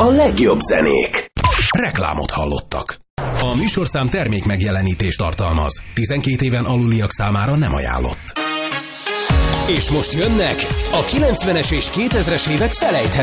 a legjobb zenék. Reklámot hallottak. A műsorszám termék megjelenítést tartalmaz. 12 éven aluliak számára nem ajánlott. És most jönnek a 90-es és 2000-es évek felejthetetlen